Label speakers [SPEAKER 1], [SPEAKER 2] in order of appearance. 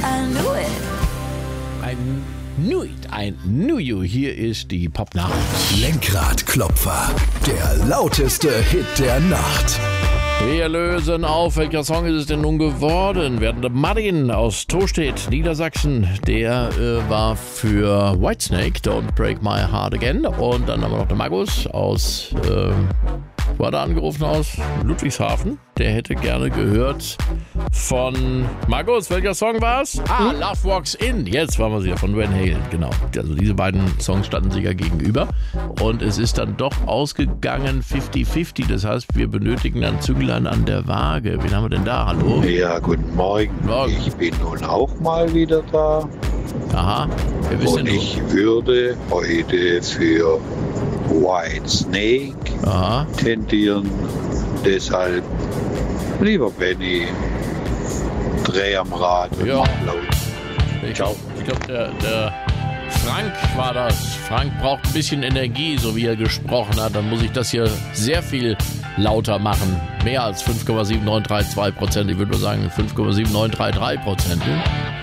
[SPEAKER 1] Ein New You. Hier ist die Popnacht.
[SPEAKER 2] Lenkradklopfer. Der lauteste Hit der Nacht.
[SPEAKER 1] Wir lösen auf. Welcher Song ist es denn nun geworden? Während Martin aus Tostedt, Niedersachsen, der war für Whitesnake, Don't Break My Heart Again. Und dann haben wir noch den Markus aus, wo hat er angerufen, aus Ludwigshafen. Der hätte gerne gehört von Markus. Welcher Song war es? Love Walks In. Jetzt waren wir wieder von Van Halen, genau. Also diese beiden Songs standen sich ja gegenüber. Und es ist dann doch ausgegangen 50-50. Das heißt, wir benötigen ein Zünglein an der Waage. Wen haben wir denn da? Hallo?
[SPEAKER 3] Ja, guten Morgen. Ich bin nun auch mal wieder da.
[SPEAKER 1] Aha. Wer bist denn du?
[SPEAKER 3] Und ich würde heute für Whitesnake tendieren. Deshalb, lieber Benny, dreh am Rad und mach laut.
[SPEAKER 1] Ich glaube, der Frank war das. Frank braucht ein bisschen Energie, so wie er gesprochen hat. Dann muss ich das hier sehr viel lauter machen. Mehr als 5,7932%. Ich würde nur sagen 5,7933%.